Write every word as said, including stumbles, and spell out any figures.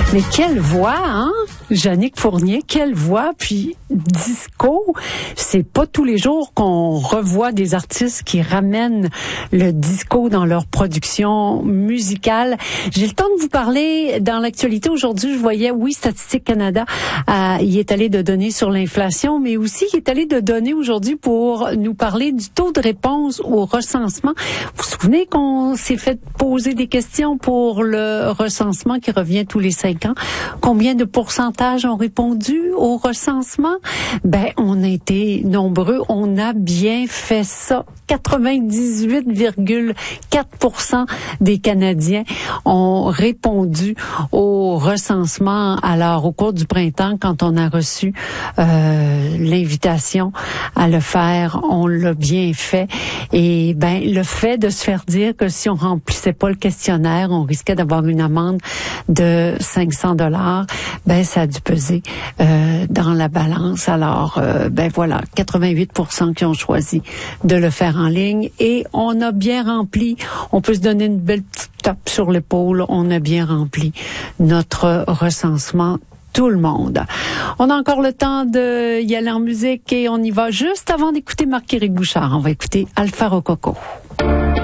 Mais quelle voix, hein? Yannick Fournier, quelle voix, puis disco, c'est pas tous les jours qu'on revoit des artistes qui ramènent le disco dans leur production musicale. J'ai le temps de vous parler dans l'actualité. Aujourd'hui, je voyais, oui, Statistique Canada, euh, il est allé de données sur l'inflation, mais aussi il est allé de données aujourd'hui pour nous parler du taux de réponse au recensement. Vous vous souvenez qu'on s'est fait poser des questions pour le recensement qui revient tous les cinq ans? Combien de pourcentage ont répondu au recensement? Ben, on a été nombreux. On a bien fait ça. quatre-vingt-dix-huit virgule quatre pour cent des Canadiens ont répondu au recensement. Alors, au cours du printemps, quand on a reçu euh, l'invitation à le faire, on l'a bien fait. Et ben, le fait de se faire dire que si on remplissait pas le questionnaire, on risquait d'avoir une amende de cinq cents dollars, ben ça a dû peser euh, dans la balance. Alors, euh, ben voilà, quatre-vingt-huit pour cent qui ont choisi de le faire en ligne et on a bien rempli. On peut se donner une belle petite tape sur l'épaule. On a bien rempli notre recensement. Tout le monde. On a encore le temps de y aller en musique et on y va juste avant d'écouter Marc-Éric Bouchard. On va écouter Alpha Rococo.